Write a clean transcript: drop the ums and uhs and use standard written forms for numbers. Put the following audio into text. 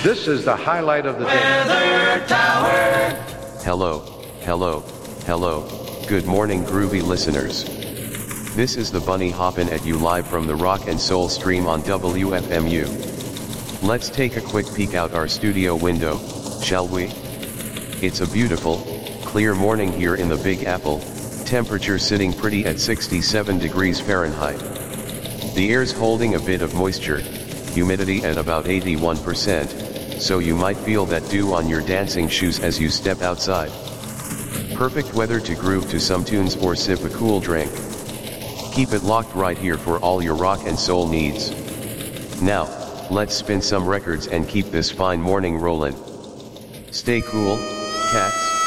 This is the highlight of the day. Weather Tower. Hello, hello, hello. Good morning, groovy listeners. This is the Bunny hoppin' at you live from the Rock and Soul stream on WFMU. Let's take a quick peek out our studio window, shall we? It's a beautiful, clear morning here in the Big Apple, temperature sitting pretty at 67 degrees Fahrenheit. The air's holding a bit of moisture, humidity at about 81%, so you might feel that dew on your dancing shoes as you step outside. Perfect weather to groove to some tunes or sip a cool drink. Keep it locked right here for all your rock and soul needs. Now, let's spin some records and keep this fine morning rollin'. Stay cool, cats.